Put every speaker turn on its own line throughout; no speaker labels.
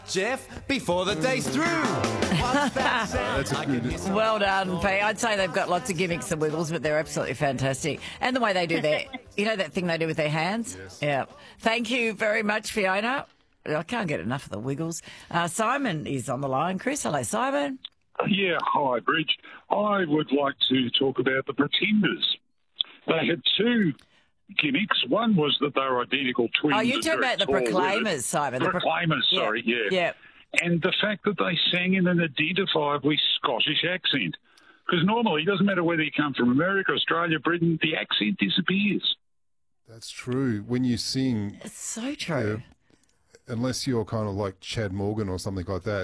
Jeff, before the day's through. What's that sound?
That's a good...
Well done, P. I'd say they've got lots of gimmicks, the Wiggles, but they're absolutely fantastic. And the way they do their, you know that thing they do with their hands?
Yes.
Yeah. Thank you very much, Fiona. I can't get enough of the Wiggles. Simon is on the line. Chris, hello, Simon.
Yeah, hi, Bridge. I would like to talk about the Pretenders. They had two gimmicks. One was that they were identical twins.
Oh, you're talking about the Proclaimers, Simon.
Proclaimers, sorry, yeah.
Yeah.
And the fact that they sang in an identifiably Scottish accent. Because normally, it doesn't matter whether you come from America, Australia, Britain, the accent disappears.
That's true. When you sing...
It's so true.
Unless you're kind of like Chad Morgan or something like that.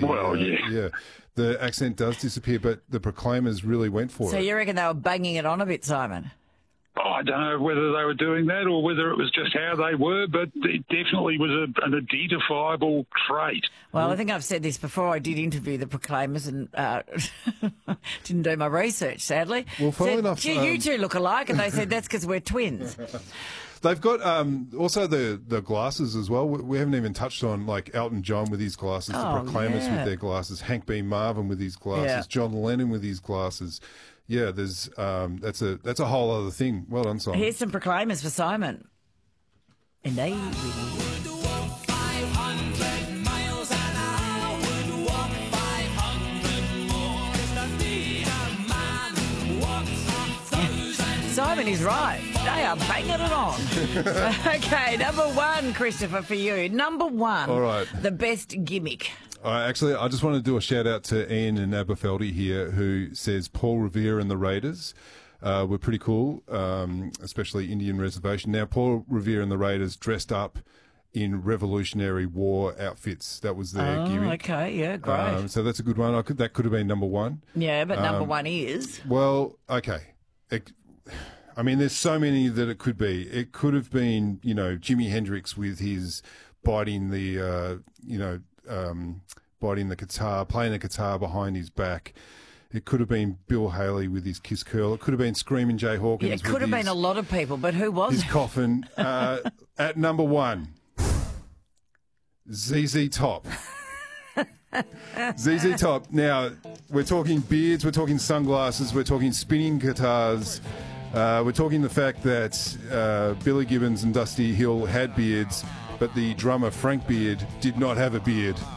The accent does disappear, but the Proclaimers really went for it.
So you reckon they were banging it on a bit, Simon?
Oh, I don't know whether they were doing that or whether it was just how they were, but it definitely was an identifiable trait.
Well, I think I've said this before. I did interview the Proclaimers and didn't do my research, sadly.
Well, funnily enough...
Gee, you two look alike, and they said that's because we're twins.
They've got also the glasses as well. We haven't even touched on like Elton John with his glasses, the Proclaimers with their glasses, Hank B. Marvin with his glasses, John Lennon with his glasses. Yeah, there's that's a whole other thing. Well done, Simon.
Here's some Proclaimers for Simon. And they Simon is right. They are banging it on. Okay, number one, Christopher, for you. Number one.
All right.
The best gimmick.
Actually, I just want to do a shout out to Ian in Aberfeldy here, who says Paul Revere and the Raiders were pretty cool, especially Indian Reservation. Now, Paul Revere and the Raiders dressed up in Revolutionary War outfits. That was their gimmick.
Okay, yeah, great.
So that's a good one. That could have been number one.
Yeah, but number one is?
Well, okay. I mean, there's so many that it could be. It could have been, Jimi Hendrix with his biting the, biting the guitar, playing the guitar behind his back. It could have been Bill Haley with his Kiss Curl. It could have been Screaming Jay Hawkins.
Yeah, it could have been a lot of people, but who was
his coffin? At number one, ZZ Top. ZZ Top. Now, we're talking beards, we're talking sunglasses, we're talking spinning guitars. We're talking the fact that Billy Gibbons and Dusty Hill had beards, but the drummer Frank Beard did not have a beard.